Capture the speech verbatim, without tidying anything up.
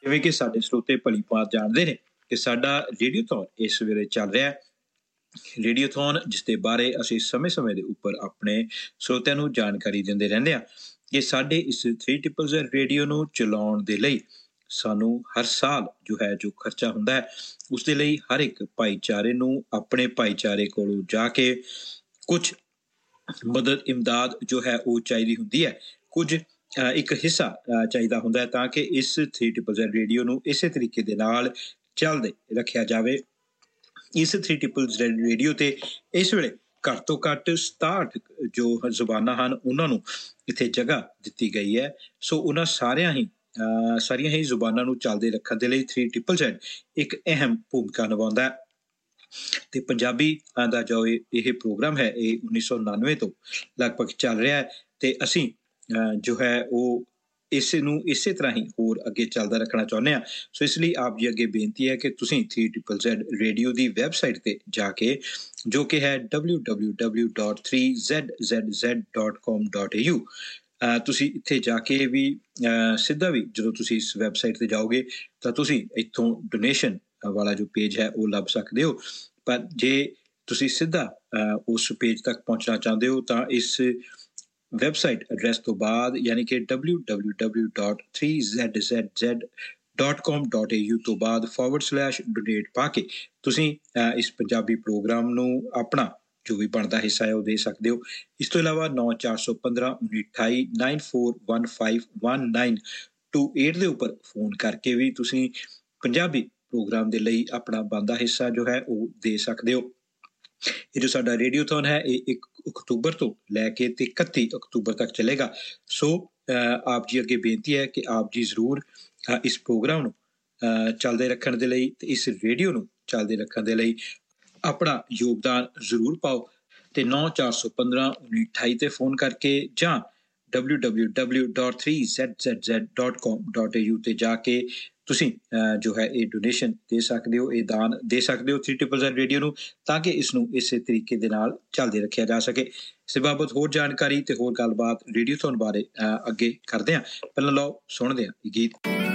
ਜਿਵੇਂ ਕਿ ਸਾਡੇ ਸਰੋਤੇ ਭਲੀ ਭਾਂਤ ਜਾਣਦੇ ਨੇ ਕਿ ਸਾਡਾ ਰੇਡੀਓਥੌਨ ਇਸ ਵੇਲੇ ਚੱਲ ਰਿਹਾ ਹੈ। ਰੇਡੀਓਥੌਨ ਜਿਸ ਦੇ ਬਾਰੇ ਅਸੀਂ ਸਮੇਂ-ਸਮੇਂ ਦੇ ਉੱਪਰ ਆਪਣੇ ਸਰੋਤਿਆਂ ਨੂੰ ਜਾਣਕਾਰੀ ਦਿੰਦੇ ਰਹਿੰਦੇ ਹਾਂ ਕਿ ਸਾਡੇ ਇਸ ਥ੍ਰੀ ਟ੍ਰਿਪਲ ਜ਼ੈਡ ਰੇਡੀਓ ਨੂੰ ਚਲਾਉਣ ਦੇ ਲਈ ਸਾਨੂੰ ਹਰ ਸਾਲ ਜੋ ਹੈ ਜੋ ਖਰਚਾ ਹੁੰਦਾ ਹੈ, ਉਸ ਦੇ ਲਈ ਹਰ ਇੱਕ ਭਾਈਚਾਰੇ ਨੂੰ ਆਪਣੇ ਭਾਈਚਾਰੇ ਕੋਲੋਂ ਜਾ ਕੇ ਕੁਝ ਮਦਦ ਇਮਦਾਦ ਜੋ ਹੈ ਉਹ ਚਾਹੀਦੀ ਹੁੰਦੀ ਹੈ। ਕੁਝ ਅ, ਇੱਕ ਹਿੱਸਾ ਅ, ਚਾਹੀਦਾ ਹੁੰਦਾ ਹੈ ਤਾਂ ਕਿ ਇਸ ਥ੍ਰੀ ਟ੍ਰਿਪਲ ਜ਼ੈਡ ਰੇਡੀਓ ਨੂੰ ਇਸੇ ਤਰੀਕੇ ਦੇ ਨਾਲ ਚੱਲਦੇ ਰੱਖਿਆ ਜਾਵੇ। ਇਸ ਥ੍ਰੀ ਟ੍ਰਿਪਲ ਜ਼ੈਡ ਰੇਡੀਓ ਤੇ ਇਸ ਵੇਲੇ ਘੱਟ ਤੋਂ ਘੱਟ ਸਤਾਹਠ ਜੋ ਜ਼ੁਬਾਨਾਂ ਹਨ ਉਹਨਾਂ ਨੂੰ ਇੱਥੇ ਜਗ੍ਹਾ ਦਿੱਤੀ ਗਈ ਹੈ। ਸੋ ਉਹਨਾਂ ਸਾਰਿਆਂ ਹੀ ਅਹ ਸਾਰੀਆਂ ਹੀ ਜ਼ੁਬਾਨਾਂ ਨੂੰ ਚੱਲਦੇ ਰੱਖਣ ਦੇ ਲਈ ਥ੍ਰੀ ਟ੍ਰਿਪਲ ਜ਼ੈਡ ਇੱਕ ਅਹਿਮ ਭੂਮਿਕਾ ਨਿਭਾਉਂਦਾ ਹੈ। ਤੇ ਪੰਜਾਬੀ ਦਾ ਜੋ ਇਹ ਇਹ ਪ੍ਰੋਗਰਾਮ ਹੈ ਇਹ ਉੱਨੀ ਸੌ ਉਨਾਨਵੇਂ ਤੋਂ ਲਗਭਗ ਚੱਲ ਰਿਹਾ ਹੈ ਤੇ ਅਸੀਂ ਅਹ ਜੋ ਹੈ ਉਹ ਇਸ ਨੂੰ ਇਸੇ ਤਰ੍ਹਾਂ ਹੀ ਹੋਰ ਅੱਗੇ ਚੱਲਦਾ ਰੱਖਣਾ ਚਾਹੁੰਦੇ ਹਾਂ। ਸੋ ਇਸ ਲਈ ਆਪ ਜੀ ਅੱਗੇ ਬੇਨਤੀ ਹੈ ਕਿ ਤੁਸੀਂ ਥ੍ਰੀ ਟ੍ਰਿਪਲ ਜ਼ੈਡ ਰੇਡੀਓ ਦੀ ਵੈਬਸਾਈਟ ਤੇ ਜਾ ਕੇ, ਜੋ ਕਿ ਹੈ W W W dot three Z Z Z dot com dot A you, ਤੁਸੀਂ ਇੱਥੇ ਜਾ ਕੇ ਵੀ ਅਹ ਸਿੱਧਾ ਵੀ ਜਦੋਂ ਤੁਸੀਂ ਇਸ ਵੈਬਸਾਈਟ ਤੇ ਜਾਓਗੇ ਤਾਂ ਤੁਸੀਂ ਇੱਥੋਂ ਡੋਨੇਸ਼ਨ ਵਾਲਾ ਜੋ ਪੇਜ ਹੈ ਉਹ ਲੱਭ ਸਕਦੇ ਹੋ। ਪਰ ਜੇ ਤੁਸੀਂ ਸਿੱਧਾ ਅਹ ਉਸ ਪੇਜ ਤੱਕ ਪਹੁੰਚਣਾ ਚਾਹੁੰਦੇ ਹੋ ਤਾਂ ਇਸ ਵੈਬਸਾਈਟ ਐਡਰੈਸ ਤੋਂ ਬਾਅਦ ਯਾਨੀ ਕਿ W W W dot three Z Z Z dot com dot A you ਤੋਂ ਬਾਅਦ ਫਾਰਵਰਡ ਸਲੈਸ਼ ਡੋਨੇਟ ਪਾ ਕੇ ਤੁਸੀਂ ਅਹ ਇਸ ਪੰਜਾਬੀ ਪ੍ਰੋਗਰਾਮ ਨੂੰ ਆਪਣਾ ਜੋ ਵੀ ਬਣਦਾ ਹਿੱਸਾ ਹੈ ਉਹ ਦੇ ਸਕਦੇ ਹੋ। ਇਸ ਤੋਂ ਇਲਾਵਾ ਨੌ ਚਾਰ ਸੌ ਪੰਦਰਾਂ ਉੱਨੀ ਅਠਾਈ nine four one five one nine to eight ਦੇ ਉੱਪਰ ਫੋਨ ਕਰਕੇ ਵੀ ਤੁਸੀਂ ਪੰਜਾਬੀ ਪ੍ਰੋਗਰਾਮ ਦੇ ਲਈ ਆਪਣਾ ਬਣਦਾ ਹਿੱਸਾ ਜੋ ਹੈ ਉਹ ਦੇ ਸਕਦੇ ਹੋ। ਇਹ ਜੋ ਸਾਡਾ ਰੇਡੀਓਥੌਨ ਹੈ ਇਹ ਇੱਕ ਅਕਤੂਬਰ ਤੋਂ ਲੈ ਕੇ ਤੇ ਇਕੱਤੀ ਅਕਤੂਬਰ ਤੱਕ ਚੱਲੇਗਾ। ਸੋ ਅਹ ਆਪ ਜੀ ਅੱਗੇ ਬੇਨਤੀ ਹੈ ਕਿ ਆਪ ਜੀ ਜ਼ਰੂਰ ਅਹ ਇਸ ਪ੍ਰੋਗਰਾਮ ਨੂੰ ਅਹ ਚੱਲਦੇ ਰੱਖਣ ਦੇ ਲਈ ਤੇ ਇਸ ਰੇਡੀਓ ਨੂੰ ਚੱਲਦੇ ਰੱਖਣ ਦੇ ਲਈ ਆਪਣਾ ਯੋਗਦਾਨ ਜ਼ਰੂਰ ਪਾਓ ਤੇ ਨੌ ਚਾਰ ਸੌ ਪੰਦਰਾਂ ਉੱਨੀ ਅਠਾਈ ਤੇ ਫੋਨ ਕਰਕੇ ਜਾਂ W W W dot three Z Z Z dot com dot A you ਤੇ ਜਾ ਕੇ ਤੁਸੀਂ ਅਹ ਜੋ ਹੈ ਇਹ ਡੋਨੇਸ਼ਨ ਦੇ ਸਕਦੇ ਹੋ, ਇਹ ਦਾਨ ਦੇ ਸਕਦੇ ਹੋ ਥ੍ਰੀ ਟ੍ਰਿਪਲ ਜ਼ੈਡ ਰੇਡੀਓ ਨੂੰ, ਤਾਂ ਕਿ ਇਸ ਨੂੰ ਇਸੇ ਤਰੀਕੇ ਦੇ ਨਾਲ ਚੱਲਦੇ ਰੱਖਿਆ ਜਾ ਸਕੇ। ਇਸ ਬਾਬਤ ਹੋਰ ਜਾਣਕਾਰੀ ਤੇ ਹੋਰ ਗੱਲਬਾਤ ਰੇਡੀਓਥੌਨ ਬਾਰੇ ਅਹ ਅੱਗੇ ਕਰਦੇ ਹਾਂ। ਪਹਿਲਾਂ ਲਓ ਸੁਣਦੇ ਹਾਂ ਇਹ ਗੀਤ।